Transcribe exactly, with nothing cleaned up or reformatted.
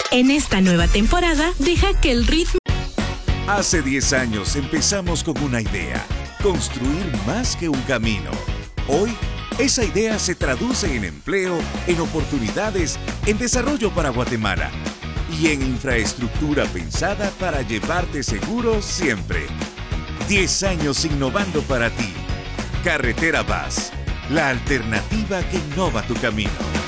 En esta nueva temporada, deja que el ritmo... Hace diez años empezamos con una idea, construir más que un camino. Hoy, esa idea se traduce en empleo, en oportunidades, en desarrollo para Guatemala y en infraestructura pensada para llevarte seguro siempre. diez años innovando para ti. Carretera Vaz, la alternativa que innova tu camino.